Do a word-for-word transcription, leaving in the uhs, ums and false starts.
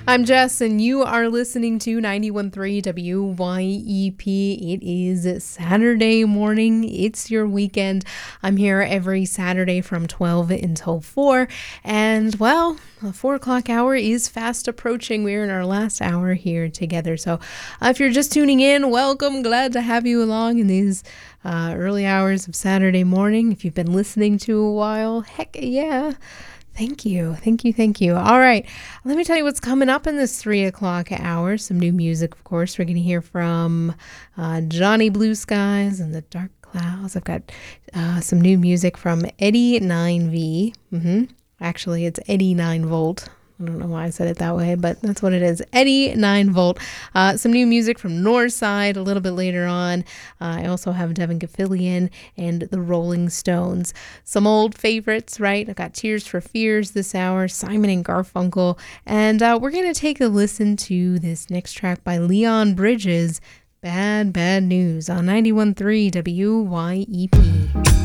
I'm Jess, and you are listening to ninety-one point three W Y E P. It is Saturday morning. It's your weekend. I'm here every Saturday from twelve until four. And, well, the four o'clock hour is fast approaching. We're in our last hour here together. So uh, if you're just tuning in, welcome. Glad to have you along in these uh, early hours of Saturday morning. If you've been listening to a while, heck yeah. Thank you. Thank you. Thank you. All right. Let me tell you what's coming up in this three o'clock hour. Some new music, of course. We're going to hear from uh, Johnny Blue Skies and the Dark Clouds. I've got uh, some new music from Eddie nine V. Mm-hmm. Actually, it's Eddie nine Volt. I don't know why I said it that way, but that's what it is. Eddie nine Volt. Uh, some new music from Northside a little bit later on. Uh, I also have Devin Gafillion and the Rolling Stones. Some old favorites, right? I've got Tears for Fears this hour, Simon and Garfunkel. And uh, we're going to take a listen to this next track by Leon Bridges, Bad, Bad News on ninety-one point three W Y E P.